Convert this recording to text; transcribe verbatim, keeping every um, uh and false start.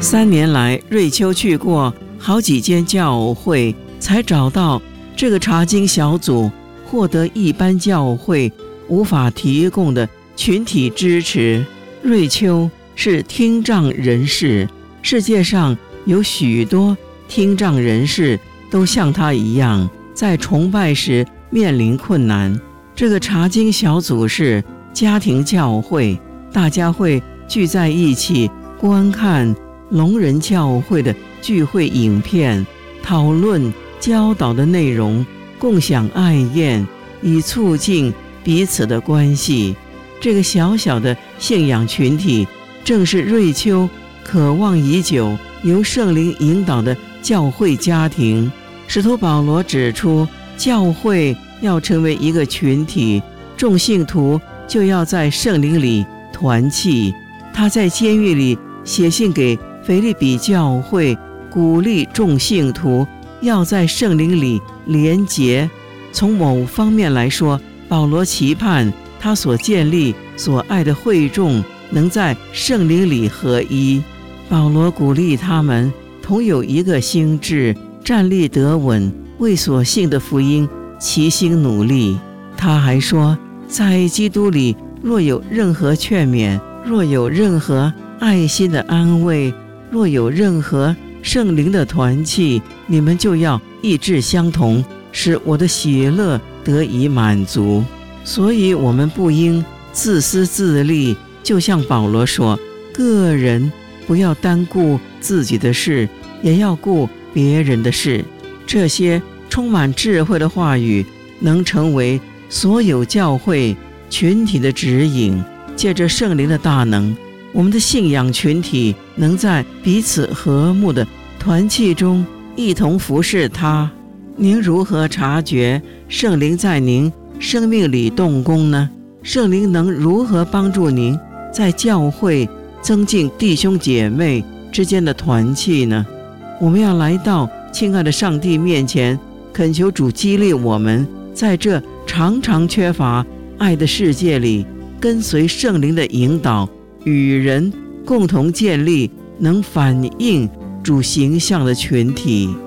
三年来，瑞秋去过好几间教会，才找到这个查经小组获得一般教会无法提供的群体支持。瑞秋是听障人士，世界上有许多听障人士都像他一样，在崇拜时面临困难。这个查经小组是家庭教会，大家会聚在一起观看聋人教会的聚会影片，讨论教导的内容，共享爱宴，以促进彼此的关系。这个小小的信仰群体正是瑞秋渴望已久由圣灵引导的教会家庭。使徒保罗指出，教会要成为一个群体，众信徒就要在圣灵里团契。他在监狱里写信给腓立比教会，鼓励众信徒要在圣灵里连结。从某方面来说，保罗期盼他所建立所爱的会众能在圣灵里合一。保罗鼓励他们同有一个心志，站立得稳，为所信的福音齐心努力。他还说，在基督里若有任何劝勉，若有任何爱心的安慰，若有任何圣灵的团契，你们就要意志相同，使我的喜乐得以满足。所以我们不应自私自利，就像保罗说，个人不要单顾自己的事，也要顾别人的事。这些充满智慧的话语能成为所有教会群体的指引。借着圣灵的大能，我们的信仰群体能在彼此和睦的团契中一同服侍他。您如何察觉圣灵在您生命里动工呢？圣灵能如何帮助您在教会增进弟兄姐妹之间的团契呢？我们要来到亲爱的上帝面前，恳求主激励我们，在这常常缺乏爱的世界里，跟随圣灵的引导，与人共同建立能反映主形象的群体。